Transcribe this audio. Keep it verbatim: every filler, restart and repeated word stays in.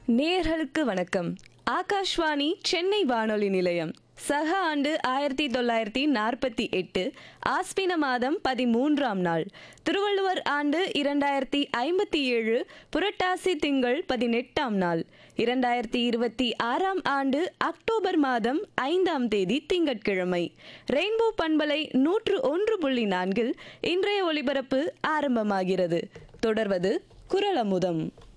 நேயர்களுக்கு வணக்கம். ஆகாஷ்வாணி சென்னை வானொலி நிலையம். சக ஆண்டு ஆயிரத்தி தொள்ளாயிரத்தி நாற்பத்தி எட்டு ஆஸ்பின மாதம் பதிமூன்றாம் நாள், திருவள்ளுவர் ஆண்டு இரண்டாயிரத்தி ஐம்பத்தி ஏழு புரட்டாசி திங்கள் பதினெட்டாம் நாள், இரண்டாயிரத்தி இருபத்தி ஆறாம் ஆண்டு அக்டோபர் மாதம் ஐந்தாம் தேதி திங்கட்கிழமை. ரெயின்போ பண்பலை நூற்று ஒன்று புள்ளி நான்கில் இன்றைய ஒலிபரப்பு ஆரம்பமாகிறது. தொடர்வது குரலமுதம்.